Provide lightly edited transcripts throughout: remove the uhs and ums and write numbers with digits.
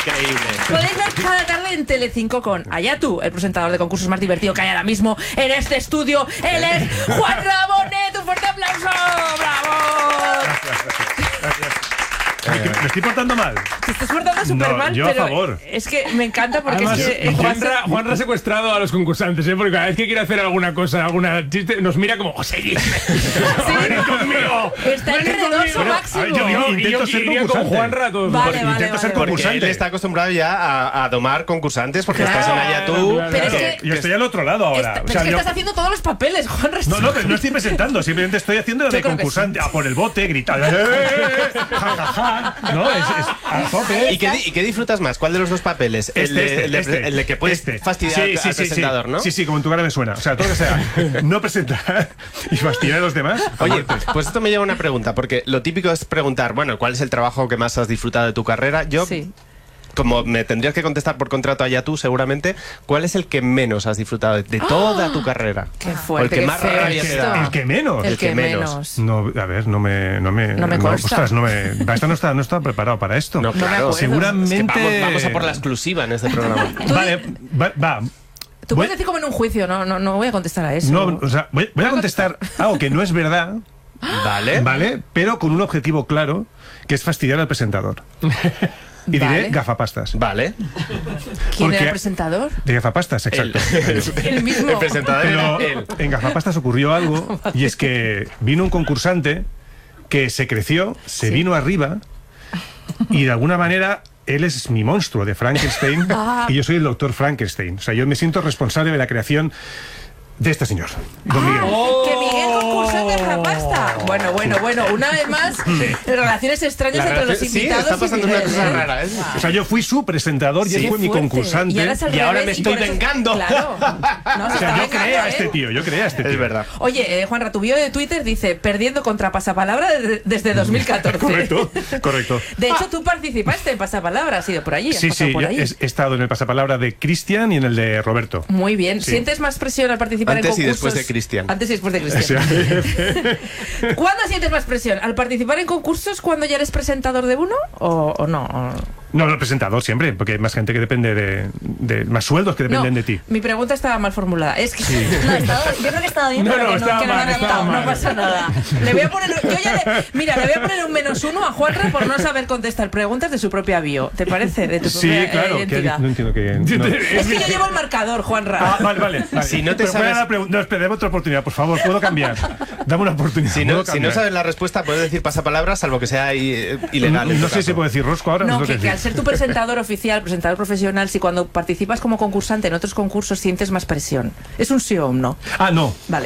Increíble. Podéis ver cada tarde en Telecinco con Ayatu, el presentador de concursos más divertido que hay ahora mismo en este estudio. Él es Juan Rabonet. Un fuerte aplauso. ¡Bravo! Gracias. ¿Me estoy portando mal? Te estás portando súper mal, yo pero a favor. es que me encanta porque Además, es que Juanra ha secuestrado a los concursantes, porque cada vez que quiere hacer alguna cosa, alguna chiste, nos mira como, seguidme. ¡Ven conmigo! está ¡Ven enredoso conmigo! máximo. yo intento ser iría con concursante. Juanra a todos. Vale, Intento ser Porque concursante. él está acostumbrado ya a domar concursantes porque estás en Ayatú. Claro. Pero es que Yo estoy al otro lado ahora. pero es que estás haciendo todos los papeles, Juan. No, pero no estoy presentando, simplemente estoy haciendo de Yo creo que concursante. A por el bote, gritando. Ja, ja, ja. No, es a tope. ¿Y qué disfrutas más? ¿Cuál de los dos papeles? El de que puedes fastidiar al presentador, ¿no? Sí, como en tu cara me suena. O sea, todo lo que sea no presentar y fastidiar a los demás. Oye, pues esto me lleva a una pregunta, porque lo típico es preguntar, bueno, ¿cuál es el trabajo que más has disfrutado de tu carrera? Yo, como me tendrías que contestar por contrato allá tú, seguramente, ¿cuál es el que menos has disfrutado de toda tu carrera? Qué O el fuerte, que qué más feo rabia te esto. da. El que menos. El que menos. No, a ver, no me consta. ostras, no estaba preparado para esto. No, me claro. acuerdo. Seguramente. Es que vamos a por la exclusiva en este programa. Vale, va. Tú puedes decir como en un juicio, no voy a contestar a eso. No, o sea, voy a contestar algo que no es verdad, ¿vale? Pero con un objetivo claro, que es fastidiar al presentador. Y diré gafapastas. Vale. ¿Quién era el presentador? De gafapastas, exacto. El mismo. El presentador Pero era él. en gafapastas ocurrió algo, y es que vino un concursante que se creció, se vino arriba, y de alguna manera él es mi monstruo de Frankenstein y yo soy el doctor Frankenstein. O sea, yo me siento responsable de la creación de este señor, don Miguel. Que Miguel concursa de gafapasta. Bueno, una vez más, relaciones extrañas entre los invitados. Sí, está pasando una cosa ¿eh? rara, ¿eh? O sea, yo fui su presentador y él fue mi Fuerte. concursante. Y ahora me estoy vengando. Claro. No, O se sea, está yo creé a vengando, este tío, Es verdad. Oye, Juanra, tu bio de Twitter dice perdiendo contra Pasapalabra desde 2014. Correcto. De hecho, tú participaste en Pasapalabra, has ido por allí. Sí, por yo ahí. he estado en el pasapalabra de Cristian y en el de Roberto. Muy bien. Sí. ¿Sientes más presión al participar Antes en y concursos? después de Cristian. Antes y después de Cristian. ¿Cuándo sientes más presión? ¿Al participar en concursos cuando ya eres presentador de uno o no? No, el presentador siempre, porque hay más gente que depende de más sueldos que dependen de ti. Mi pregunta estaba mal formulada. Es que Yo creo que estaba bien, No, pero que estaba que mal, lo han estaba adaptado. mal. no pasa nada. Le voy a poner, le voy a poner un -1 a Juanra por no saber contestar preguntas de su propia bio. ¿Te parece? De tu Sí, propia claro. identidad. No entiendo que. No. Es que yo llevo el marcador, Juanra. Vale. Si no te Pero voy a sabes- dar no, espera, dame otra oportunidad, por favor. ¿Puedo cambiar? Dame una oportunidad. Si ¿puedo no cambiar? sabes la respuesta, puedes decir pasapalabras, salvo que sea ilegal. en No tu sé si caso. puedo decir rosco ahora. No, sé que qué al ser tu presentador oficial, presentador profesional, si cuando participas como concursante en otros concursos sientes más presión. ¿Es un sí o un no? Ah, no. Vale.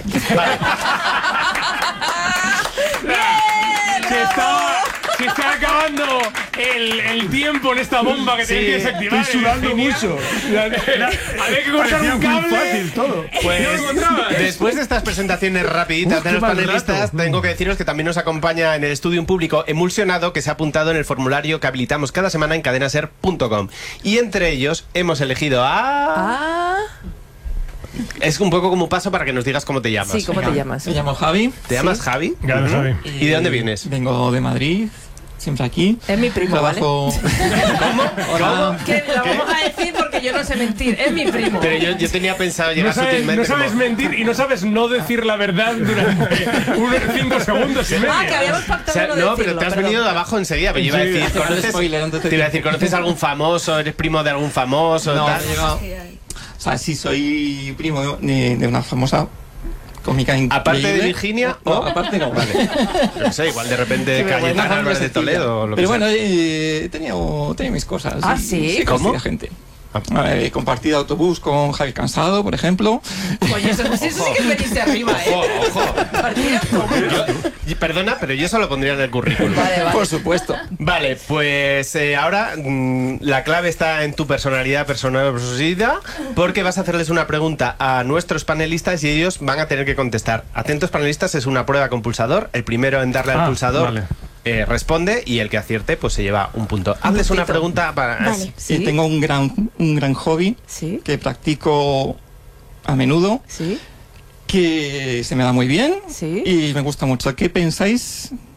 Se está acabando el tiempo en esta bomba que tenéis que desactivar. Estoy sudando mucho. Había que cortar Parecía un muy cable. fácil todo. Pues ¿No lo encontrabas? después de estas presentaciones rapiditas de Qué los mal panelistas, rato. tengo que deciros que también nos acompaña en el estudio un público emulsionado que se ha apuntado en el formulario que habilitamos cada semana en cadenaser.com. Y entre ellos hemos elegido a... Es un poco como un paso para que nos digas cómo te llamas. Sí, ¿cómo te llamas? Me llamo Javi. ¿Te llamas Javi? Ya lo sabe. ¿Y de dónde vienes? Vengo de Madrid, siempre aquí. Es mi primo, Trabajo. ¿Cómo? Hola. Que lo vamos a decir porque yo no sé mentir. Es mi primo. Pero yo tenía pensado No llegar sutilmente no sabes como- mentir y no sabes no decir la verdad durante unos 5 segundos y medio. Que habíamos O pactado sea, no no, decirlo, pero te has perdón. venido de abajo enseguida. Pero yo iba a decir, Hacer un ¿conoces, spoiler antes de te iba a que- decir, ¿conoces a algún famoso? ¿Eres primo de algún famoso? No, tal? he llegado- O sea, sí soy primo de una famosa cómica increíble. Aparte de Virginia, No, ¿no? aparte no, vale. No sé, igual de repente Una Cayetano familia Álvarez de sencilla. Toledo o lo que Pero sea. bueno, he tenido mis cosas. ¿Ah, y sí? sí, ¿Cómo? conocida gente. He compartido autobús con Javi Cansado, por ejemplo. Oye, eso sí que es venirse arriba, ¿eh? Ojo. Partida como- Perdona, pero yo eso lo pondría en el currículum. Vale. Por supuesto. Vale, pues ahora la clave está en tu personalidad, porque vas a hacerles una pregunta a nuestros panelistas y ellos van a tener que contestar. Atentos panelistas, es una prueba con pulsador. El primero en darle al pulsador vale. responde y el que acierte pues se lleva un punto. Hazles una pregunta para... Vale. Sí. Tengo un gran hobby Sí. que practico a menudo, Sí. que se me da muy bien Sí. y me gusta mucho. ¿Qué pensáis